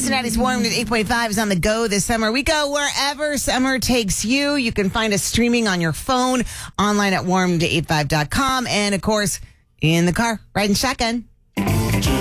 Cincinnati's Warmed at 8.5 is on the go this summer. We go wherever summer takes you. You can find us streaming on your phone, online at warmed85.com, and, of course, in the car, riding shotgun.